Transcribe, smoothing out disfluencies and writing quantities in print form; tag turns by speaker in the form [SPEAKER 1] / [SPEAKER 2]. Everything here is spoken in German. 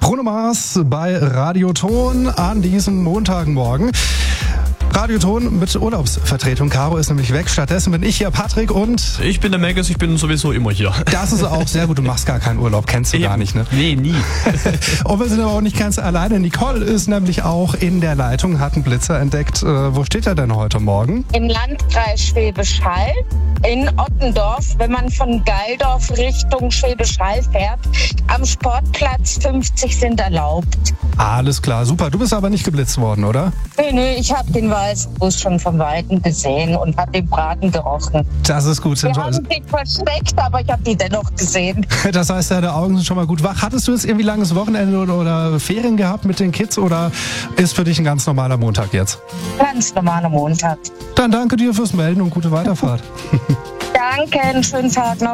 [SPEAKER 1] Bruno Mars bei Radioton an diesem Montagmorgen. Radioton mit Urlaubsvertretung. Caro ist nämlich weg. Stattdessen bin ich hier, Patrick, und...
[SPEAKER 2] Ich bin der Megas, ich bin sowieso immer hier.
[SPEAKER 1] Das ist auch sehr gut. Du machst gar keinen Urlaub. Kennst du gar nicht, ne?
[SPEAKER 2] Nee, nie.
[SPEAKER 1] Und wir sind aber auch nicht ganz alleine. Nicole ist nämlich auch in der Leitung, hat einen Blitzer entdeckt. Wo steht er denn heute Morgen?
[SPEAKER 3] Im Landkreis Schwäbisch Hall in Ottendorf, wenn man von Geildorf Richtung Schwäbisch Hall fährt. Am Sportplatz 50 sind erlaubt.
[SPEAKER 1] Alles klar, super. Du bist aber nicht geblitzt worden, oder?
[SPEAKER 3] Nö, ich habe den Weißbus schon von Weitem gesehen und habe den Braten gerochen.
[SPEAKER 1] Das ist gut.
[SPEAKER 3] Wir haben sich versteckt, aber ich habe die dennoch gesehen.
[SPEAKER 1] Das heißt, deine Augen sind schon mal gut wach. Hattest du jetzt irgendwie langes Wochenende oder Ferien gehabt mit den Kids oder ist für dich ein ganz normaler Montag jetzt?
[SPEAKER 3] Ganz normaler Montag.
[SPEAKER 1] Dann danke dir fürs Melden und gute Weiterfahrt.
[SPEAKER 3] Danke, einen schönen Tag noch.